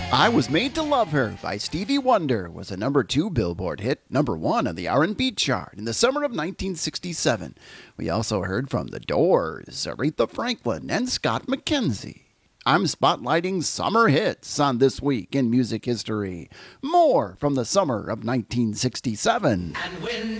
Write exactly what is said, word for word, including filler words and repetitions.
I Was Made to Love Her by Stevie Wonder was a number two Billboard hit, number one on the R and B chart in the summer of nineteen sixty-seven. We also heard from The Doors, Aretha Franklin, and Scott McKenzie. I'm spotlighting summer hits on This Week in Music History. More from the summer of nineteen sixty-seven. And when